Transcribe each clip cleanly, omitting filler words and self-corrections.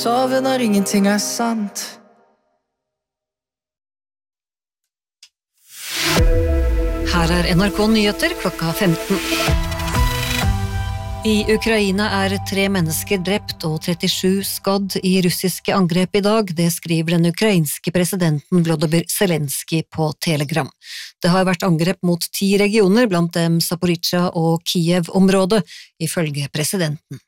Sove når ingenting sant. Her NRK Nyheter klokka 15. I Ukraina 3 mennesker drept og 37 skadd i russiske angrep i dag, det skriver den ukrainske presidenten Volodymyr Zelenskyj på Telegram. Det har vært angrep mot 10 regioner, blant dem Zaporizjzja og Kiev-området, ifølge presidenten.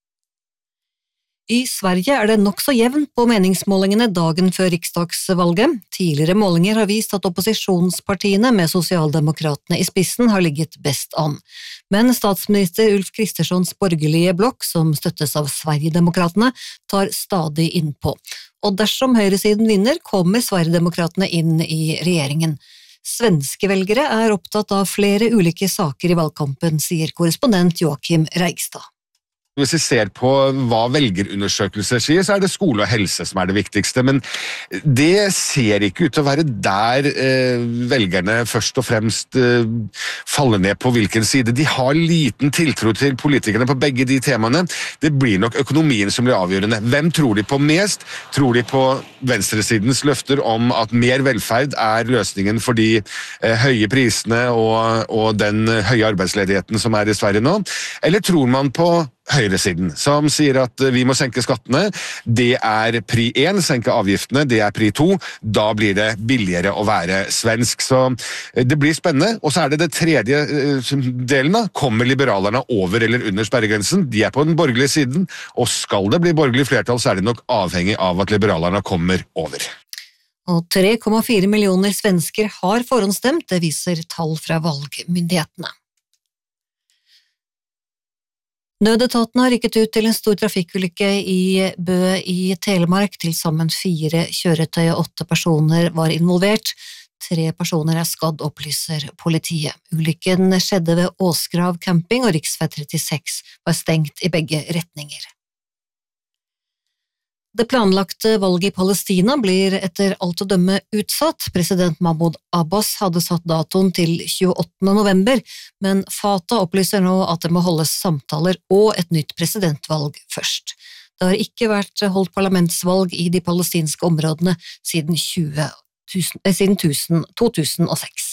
I Sverige det nok så jevnt på meningsmålingene dagen før riksdagsvalget. Tidligere målinger har vist at opposisjonspartiene med Sosialdemokratene i spissen har ligget best an. Men statsminister Ulf Kristerssons borgerlige blokk, som støttes av Sverigedemokratene, tar stadig innpå. Og dersom høyresiden vinner, kommer Sverigedemokratene inn i regjeringen. Svenske velgere opptatt av flere ulike saker i valgkampen, sier korrespondent Joakim Reigstad. Hvis vi ser på hva velgerundersøkelser sier, så det skole og helse som det viktigste, men det ser ikke ut til å være der velgerne først og fremst faller ned på hvilken side. De har liten tiltro til politikerne på begge de temaene. Det blir nok økonomien som blir avgjørende. Hvem tror de på mest? Tror de på venstresidens løfter om at mer velferd løsningen for de høye prisene og den høye arbeidsledigheten som i Sverige nå? Eller tror man på høyresiden, som sier at vi må senke skattene, det pri 1, senke avgiftene, det pri 2, da blir det billigere å være svensk. Så det blir spennende, og så det tredje delen da, kommer liberalerne over eller under sperregrensen, de på den borgerlige siden, og skal det bli borgerlig flertall, så det nok avhengig av at liberalerne kommer over. Og 3,4 millioner svensker har forhåndsstemt, det viser tall fra valgmyndighetene. Nødetaten har rykket ut til en stor trafikkulykke i Bø i Telemark. Til sammen 4 kjøretøy og 8 personer var involvert. 3 personer skadd, opplyser politiet. Ulykken skjedde ved Åsgrav camping, og riksvei 36 var stengt i begge retninger. Det planlagte valget i Palestina blir etter alt å dømme utsatt. President Mahmoud Abbas hadde satt datoen til 28. november, men Fatah opplyser nå at det må holdes samtaler og et nytt presidentvalg først. Det har ikke vært holdt parlamentsvalg i de palestinske områdene siden 2006.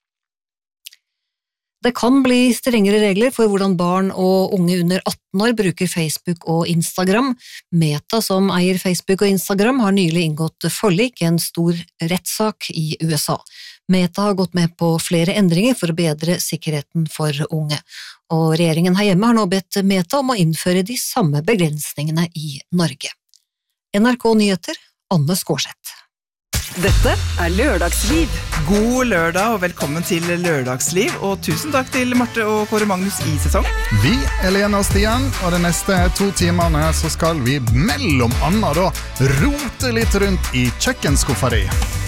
Det kan bli strengere regler for hvordan barn og unge under 18 år bruker Facebook og Instagram. Meta, som eier Facebook og Instagram, har nylig inngått forlik i en stor rettssak i USA. Meta har gått med på flere endringer for å bedre sikkerheten for unge, og regjeringen her hjemme har nå bedt Meta om å innføre de samme begrensningene i Norge. NRK Nyheter, Anne Skårseth. Dette Lørdagsliv. God lørdag og velkommen til Lørdagsliv, og tusen takk til Marte og Kåre Magnus i sesong. Vi Lena og Stian, og de neste 2 timene så skal vi mellom annet da rote litt rundt i kjøkkenskuffa di.